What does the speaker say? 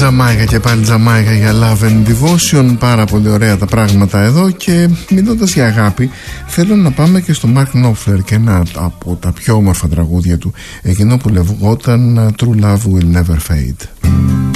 Τζαμάικα και πάλι Τζαμάικα για Love and Devotion. Πάρα πολύ ωραία τα πράγματα εδώ. Και μιλώντας για αγάπη, θέλω να πάμε και στο Mark Knopfler και ένα από τα πιο όμορφα τραγούδια του, εκείνο που λεγόταν True Love Will Never Fade.